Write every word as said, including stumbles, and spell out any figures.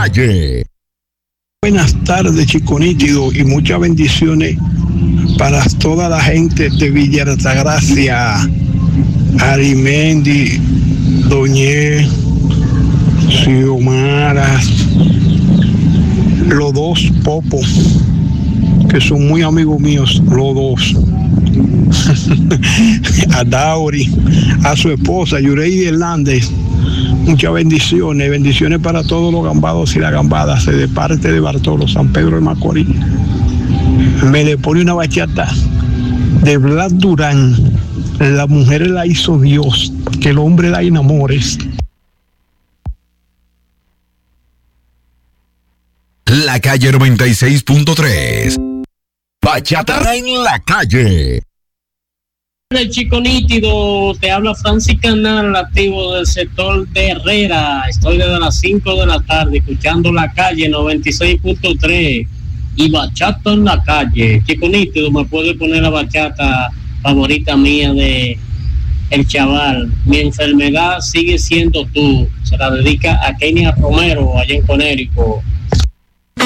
calle. Buenas tardes, Chico Nítido, y muchas bendiciones para toda la gente de Villa Altagracia, Arimendi, Doñé, Xiomara, los dos Popos, que son muy amigos míos, los dos. A Dauri, a su esposa Yureidi Hernández, muchas bendiciones, bendiciones para todos los gambados y las gambadas, de parte de Bartolo, San Pedro de Macorís. Me le pone una bachata de Blas Durán, la mujer la hizo Dios, que el hombre la enamores. La calle noventa y seis punto tres. Bachata en la calle. El Chico Nítido, te habla Francis Canal, nativo del sector de Herrera. Estoy desde las cinco de la tarde escuchando la calle noventa y seis punto tres y bachata en la calle. Chico Nítido, me puede poner la bachata favorita mía de El Chaval. Mi enfermedad sigue siendo tú. Se la dedica a Kenia Romero, allá en Conérico.